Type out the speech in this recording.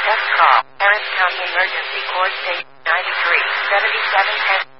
Test call. Harris County Emergency Court Station 93, 7710.